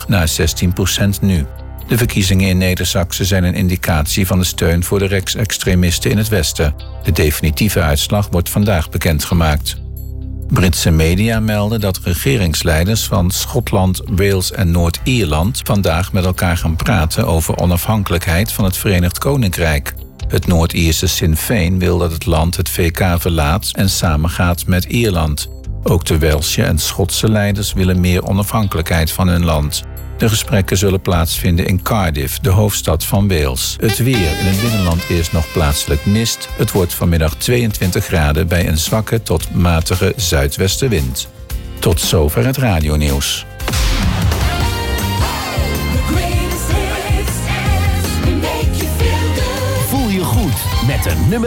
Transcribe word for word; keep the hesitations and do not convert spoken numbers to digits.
naar zestien procent nu. De verkiezingen in Neder-Saxe zijn een indicatie van de steun voor de rechtsextremisten in het westen. De definitieve uitslag wordt vandaag bekendgemaakt. Britse media melden dat regeringsleiders van Schotland, Wales en Noord-Ierland vandaag met elkaar gaan praten over onafhankelijkheid van het Verenigd Koninkrijk. Het Noord-Ierse Sinn Féin wil dat het land het V K verlaat en samengaat met Ierland. Ook de Welsche en Schotse leiders willen meer onafhankelijkheid van hun land. De gesprekken zullen plaatsvinden in Cardiff, de hoofdstad van Wales. Het weer in het binnenland is nog plaatselijk mist. Het wordt vanmiddag tweeëntwintig graden bij een zwakke tot matige zuidwestenwind. Tot zover het radionieuws. Voel je goed met een nummer